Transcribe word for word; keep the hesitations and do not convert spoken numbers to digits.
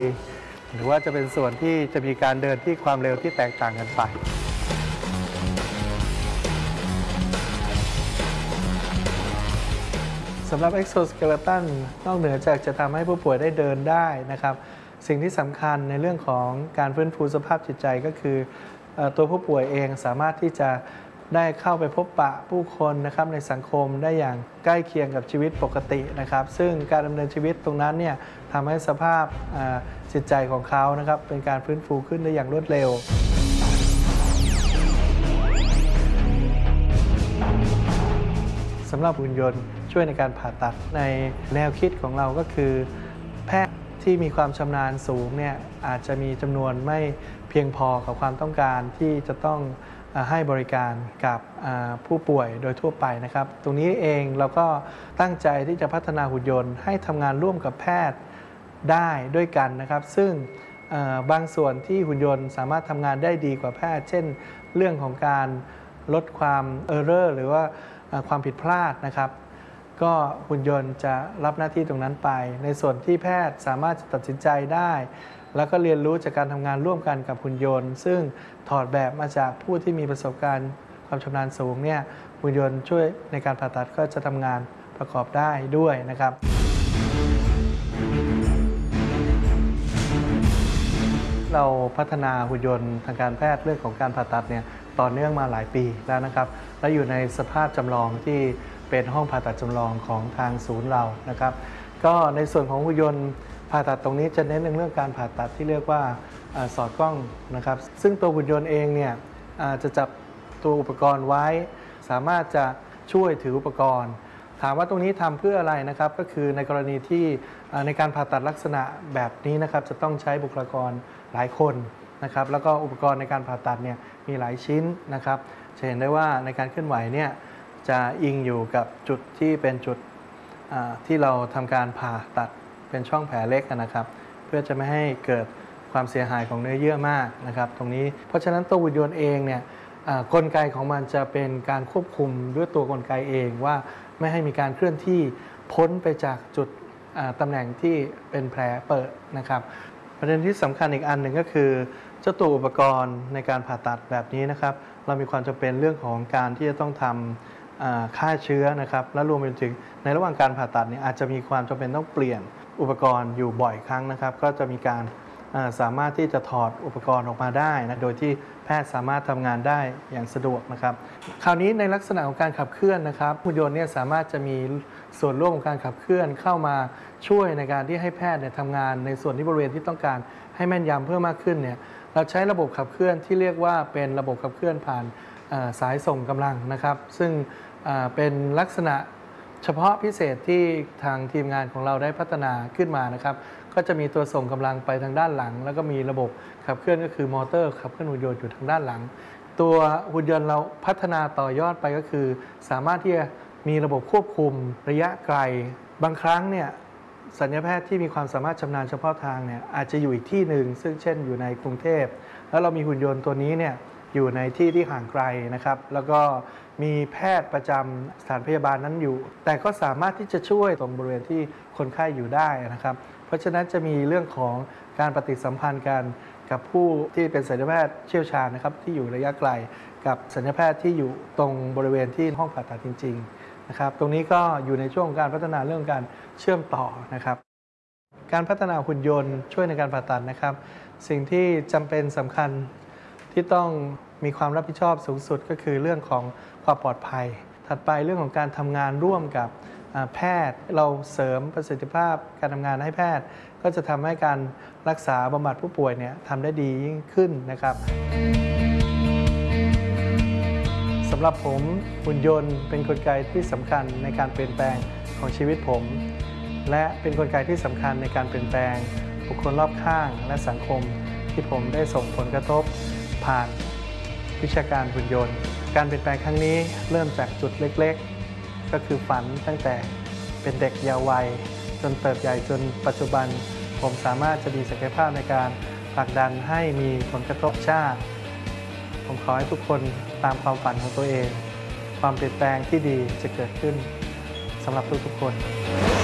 หรือว่าจะเป็นส่วนที่จะมีการเดินที่ความเร็วที่แตกต่างกันไปสำหรับ Exoskeleton นอกเหนือจากจะทำให้ผู้ป่วยได้เดินได้นะครับสิ่งที่สำคัญในเรื่องของการฟื้นฟูสภาพจิตใจก็คือตัวผู้ป่วยเองสามารถที่จะได้เข้าไปพบปะผู้คนนะครับในสังคมได้อย่างใกล้เคียงกับชีวิตปกตินะครับซึ่งการดำเนินชีวิตตรงนั้นเนี่ยทำให้สภาพจิตใจของเขานะครับเป็นการฟื้นฟูขึ้นได้อย่างรวดเร็วสำหรับหุ่นยนต์ช่วยในการผ่าตัดในแนวคิดของเราก็คือแพทย์ที่มีความชำนาญสูงเนี่ยอาจจะมีจำนวนไม่เพียงพอกับความต้องการที่จะต้องให้บริการกับผู้ป่วยโดยทั่วไปนะครับตรงนี้เองเราก็ตั้งใจที่จะพัฒนาหุ่นยนต์ให้ทำงานร่วมกับแพทย์ได้ด้วยกันนะครับซึ่งบางส่วนที่หุ่นยนต์สามารถทำงานได้ดีกว่าแพทย์เช่นเรื่องของการลดความเออร์เรอร์หรือว่าความผิดพลาดนะครับก็หุ่นยนต์จะรับหน้าที่ตรงนั้นไปในส่วนที่แพทย์สามารถจะตัดสินใจได้แล้วก็เรียนรู้จากการทำงานร่วมกันกับหุ่นยนต์ซึ่งถอดแบบมาจากผู้ที่มีประสบการณ์ความชำนาญสูงเนี่ยหุ่นยนต์ช่วยในการผ่าตัดก็จะทำงานประกอบได้ด้วยนะครับเราพัฒนาหุ่นยนต์ทางการแพทย์เรื่องของการผ่าตัดเนี่ยต่อเนื่องมาหลายปีแล้วนะครับและอยู่ในสภาพจำลองที่เป็นห้องผ่าตัดจำลองของทางศูนย์เรานะครับก็ในส่วนของหุ่นยนต์ผ่าตัดตรงนี้จะเน้นในเรื่องการผ่าตัดที่เรียกว่าสอดกล้องนะครับซึ่งตัวหุ่นยนต์เองเนี่ยจะจับตัวอุปกรณ์ไว้สามารถจะช่วยถืออุปกรณ์ถามว่าตรงนี้ทำเพื่ออะไรนะครับก็คือในกรณีที่ในการผ่าตัดลักษณะแบบนี้นะครับจะต้องใช้บุคลากรหลายคนนะครับแล้วก็อุปกรณ์ในการผ่าตัดเนี่ยมีหลายชิ้นนะครับจะเห็นได้ว่าในการเคลื่อนไหวเนี่ยจะอิงอยู่กับจุดที่เป็นจุดที่เราทำการผ่าตัดเป็นช่องแผลเล็กนะครับเพื่อจะไม่ให้เกิดความเสียหายของเนื้อเยื่อมากนะครับตรงนี้เพราะฉะนั้นตัวหุ่นยนต์เองเนี่ยกลไกของมันจะเป็นการควบคุมด้วยตัวกลไกเองว่าไม่ให้มีการเคลื่อนที่พ้นไปจากจุดตำแหน่งที่เป็นแผลเปิดนะครับประเด็นที่สำคัญอีกอันหนึ่งก็คือเจ้าตัวอุปกรณ์ในการผ่าตัดแบบนี้นะครับเรามีความจำเป็นเรื่องของการที่จะต้องทำฆ่าเชื้อนะครับและรวมไปถึงในระหว่างการผ่าตัดเนี่ยอาจจะมีความจำเป็นต้องเปลี่ยนอุปกรณ์อยู่บ่อยครั้งนะครับก็จะมีการสามารถที่จะถอดอุปกรณ์ออกมาได้นะโดยที่แพทย์สามารถทำงานได้อย่างสะดวกนะครับคราวนี้ในลักษณะของการขับเคลื่อนนะครับหุ่นยนต์เนี่ยสามารถจะมีส่วนร่วมของการขับเคลื่อนเข้ามาช่วยในการที่ให้แพทย์เนี่ยทำงานในส่วนที่บริเวณที่ต้องการให้แม่นยำเพิ่มมากขึ้นเนี่ยเราใช้ระบบขับเคลื่อนที่เรียกว่าเป็นระบบขับเคลื่อนผ่านสายส่งกำลังนะครับซึ่งเป็นลักษณะเฉพาะพิเศษที่ทางทีมงานของเราได้พัฒนาขึ้นมานะครับก็จะมีตัวส่งกำลังไปทางด้านหลังแล้วก็มีระบบขับเคลื่อนก็คือมอเตอร์ขับเคลื่อนหุ่นยนต์อยู่ทางด้านหลังตัวหุ่นยนต์เราพัฒนาต่อยอดไปก็คือสามารถที่จะมีระบบควบคุมระยะไกลบางครั้งเนี่ยศัลยแพทย์ที่มีความสามารถชำนาญเฉพาะทางเนี่ยอาจจะอยู่อีกที่หนึ่งซึ่งเช่นอยู่ในกรุงเทพแล้วเรามีหุ่นยนต์ตัวนี้เนี่ยอยู่ในที่ที่ห่างไกลนะครับแล้วก็มีแพทย์ประจำสถานพยาบาลนั้นอยู่แต่ก็สามารถที่จะช่วยตรงบริเวณที่คนไข้อยู่ได้นะครับเพราะฉะนั้นจะมีเรื่องของการปฏิสัมพันธ์กันกับผู้ที่เป็นศัลยแพทย์เชี่ยวชาญนะครับที่อยู่ระยะไกลกับศัลยแพทย์ที่อยู่ตรงบริเวณที่ห้องผ่าตัดจริงๆนะครับตรงนี้ก็อยู่ในช่วงของการพัฒนาเรื่องการเชื่อมต่อนะครับการพัฒนาหุ่นยนต์ช่วยในการผ่าตัดนะครับสิ่งที่จำเป็นสำคัญที่ต้องมีความรับผิดชอบสูงสุดก็คือเรื่องของความปลอดภัยถัดไปเรื่องของการทำงานร่วมกับแพทย์เราเสริมประสิทธิภาพการทำงานให้แพทย์ก็จะทำให้การรักษาบำบัดผู้ป่วยเนี่ยทำได้ดียิ่งขึ้นนะครับสำหรับผมหุ่นยนต์เป็นกลไกที่สำคัญในการเปลี่ยนแปลงของชีวิตผมและเป็นกลไกที่สำคัญในการเปลี่ยนแปลงบุคคลรอบข้างและสังคมที่ผมได้ส่งผลกระทบผ่านวิชาการหุ่นยนต์การเปลี่ยนแปลงครั้งนี้เริ่มจากจุดเล็กๆก็คือฝันตั้งแต่เป็นเด็กเยาว์วัยจนเติบใหญ่จนปัจจุบันผมสามารถจะมีศักยภาพในการผลักดันให้มีผลกระทบชาติผมขอให้ทุกคนตามความฝันของตัวเองความเปลี่ยนแปลงที่ดีจะเกิดขึ้นสำหรับทุกๆคน